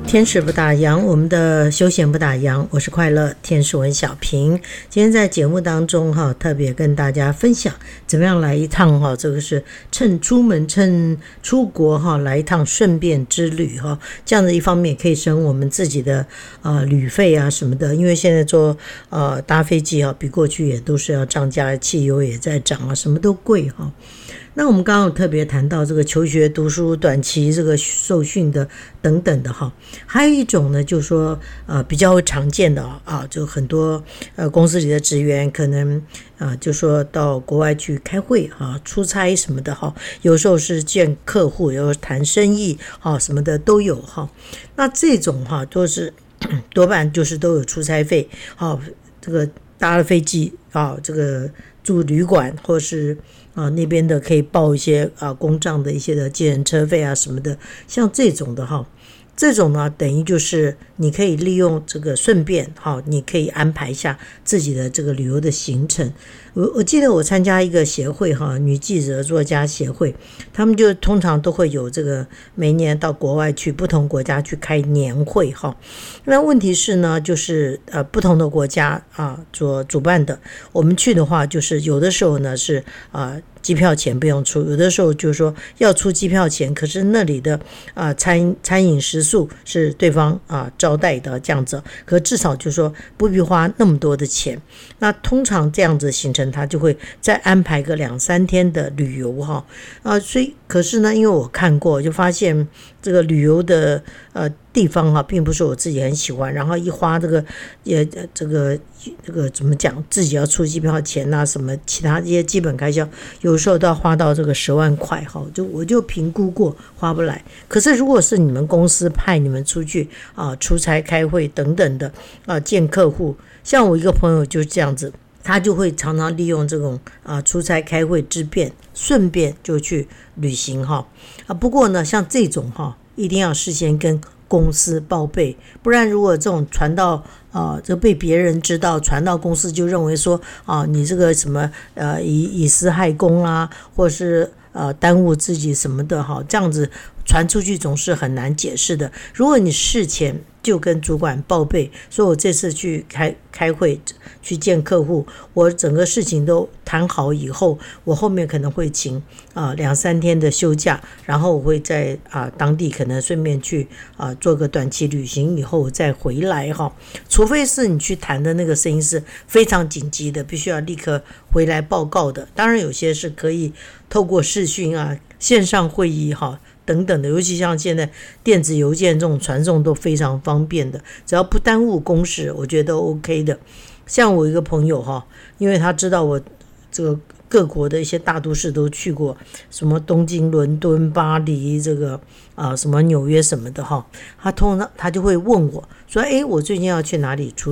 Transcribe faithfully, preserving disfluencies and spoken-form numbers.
天使不打烊，我们的休闲不打烊，我是快乐天使文小平。今天在节目当中哈，特别跟大家分享怎么样来一趟哈，这个是趁出门趁出国哈来一趟顺便之旅哈，这样的一方面可以省我们自己的呃旅费啊什么的，因为现在坐呃搭飞机啊比过去也都是要涨价，汽油也在涨啊，什么都贵哈。那我们刚刚有特别谈到这个求学、读书、短期这个受训的等等的哈，还有一种呢，就是说呃比较常见的啊，就很多呃公司里的职员可能啊、呃，就说到国外去开会啊、出差什么的哈，有时候是见客户，有时候谈生意啊什么的都有哈。那这种哈都是多半就是都有出差费啊，这个搭了飞机啊，这个住旅馆或是。啊，那边的可以报一些啊公账的一些的计程车费啊什么的，像这种的哈，这种呢等于就是你可以利用这个顺便哈，你可以安排一下自己的这个旅游的行程。我我记得我参加一个协会哈，女记者作家协会，他们就通常都会有这个每年到国外去不同国家去开年会哈。那问题是呢，就是呃不同的国家啊做主办的，我们去的话就是有的时候呢是啊。呃机票钱不用出，有的时候就是说要出机票钱，可是那里的啊、呃、餐餐饮食宿是对方啊、呃、招待的这样子，可至少就是说不必花那么多的钱。那通常这样子行程，他就会再安排个两三天的旅游哈啊、呃，所以可是呢，因为我看过，就发现这个旅游的呃地方哈、啊，并不是我自己很喜欢，然后一花这个也这个这个怎么讲，自己要出机票钱啊，什么其他这些基本开销。有时候都要花到这个十万块哈，就我就评估过花不来。可是如果是你们公司派你们出去啊出差开会等等的啊见客户，像我一个朋友就是这样子，他就会常常利用这种啊出差开会之便，顺便就去旅行哈啊。不过呢，像这种哈，一定要事先跟公司报备，不然如果这种传到啊，这被别人知道，传到公司就认为说啊，你这个什么呃以以私害公啊，或是呃耽误自己什么的哈，这样子传出去总是很难解释的。如果你事前就跟主管报备，说我这次去开开会去见客户，我整个事情都谈好以后，我后面可能会请啊、呃、两三天的休假，然后我会在啊、呃、当地可能顺便去啊、呃、做个短期旅行，以后我再回来哈。除非是你去谈的那个事情是非常紧急的，必须要立刻回来报告的。当然有些是可以透过视讯啊、线上会议哈等等的，尤其像现在电子邮件这种传送都非常方便的，只要不耽误公事，我觉得都 OK 的。像我一个朋友哈，因为他知道我这个各国的一些大都市都去过，什么东京、伦敦、巴黎，这个啊、呃、什么纽约什么的哈，他通常他就会问我说：“哎，我最近要去哪里出？”